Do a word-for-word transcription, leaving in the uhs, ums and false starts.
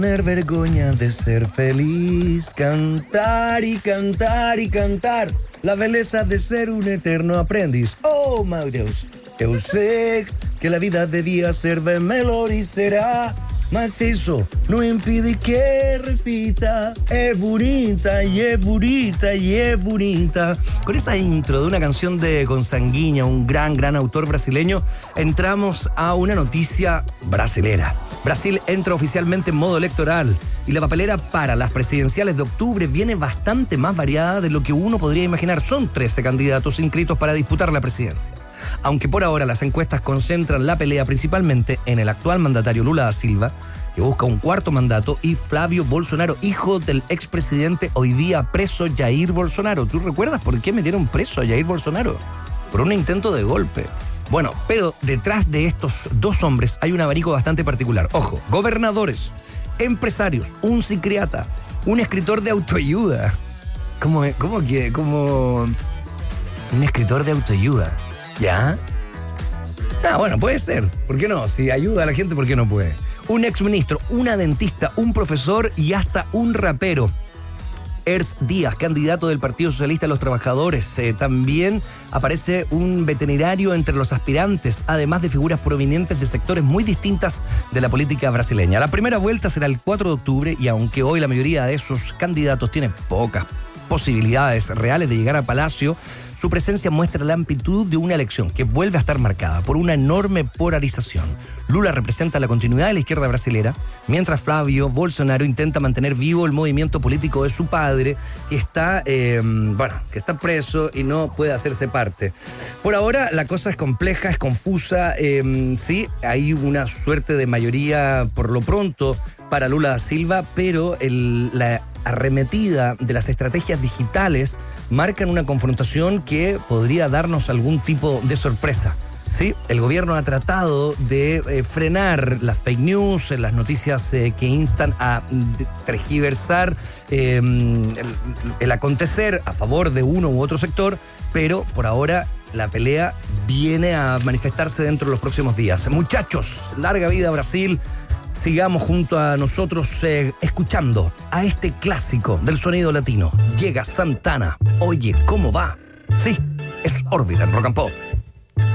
Tener vergüenza de ser feliz, cantar y cantar y cantar, la belleza de ser un eterno aprendiz. Oh, meu Deus, eu sei que la vida debía ser melhor y será, mas eso no impide que repita. Es bonita y es bonita y es bonita. Con esa intro de una canción de Consanguínea, un gran, gran autor brasileño, entramos a una noticia brasilera. Brasil entra oficialmente en modo electoral y la papelera para las presidenciales de octubre viene bastante más variada de lo que uno podría imaginar. Son trece candidatos inscritos para disputar la presidencia. Aunque por ahora las encuestas concentran la pelea principalmente en el actual mandatario Lula da Silva, que busca un cuarto mandato, y Flávio Bolsonaro, hijo del expresidente hoy día preso Jair Bolsonaro. ¿Tú recuerdas por qué metieron preso a Jair Bolsonaro? Por un intento de golpe. Bueno, pero detrás de estos dos hombres hay un abanico bastante particular. Ojo, gobernadores, empresarios, un psiquiatra, un escritor de autoayuda. ¿Cómo, cómo que? Como un escritor de autoayuda. ¿Ya? Ah, bueno, puede ser. ¿Por qué no? Si ayuda a la gente, ¿por qué no puede? Un exministro, una dentista, un profesor y hasta un rapero. Ers Díaz, candidato del Partido Socialista de los Trabajadores. Eh, también aparece un veterinario entre los aspirantes, además de figuras provenientes de sectores muy distintas de la política brasileña. La primera vuelta será el cuatro de octubre y aunque hoy la mayoría de esos candidatos tiene pocas posibilidades reales de llegar a Palacio, su presencia muestra la amplitud de una elección que vuelve a estar marcada por una enorme polarización. Lula representa la continuidad de la izquierda brasilera, mientras Flávio Bolsonaro intenta mantener vivo el movimiento político de su padre, que está, eh, bueno, que está preso y no puede hacerse parte. Por ahora la cosa es compleja, es confusa. Eh, sí, hay una suerte de mayoría por lo pronto para Lula da Silva, pero el, la arremetida de las estrategias digitales marcan una confrontación que podría darnos algún tipo de sorpresa. Sí, el gobierno ha tratado de eh, frenar las fake news, las noticias eh, que instan a tergiversar eh, el, el acontecer a favor de uno u otro sector, pero por ahora la pelea viene a manifestarse dentro de los próximos días. Muchachos, larga vida a Brasil. Sigamos junto a nosotros eh, escuchando a este clásico del sonido latino. Llega Santana. Oye, ¿cómo va? Sí, es Órbita en Rock and Pop.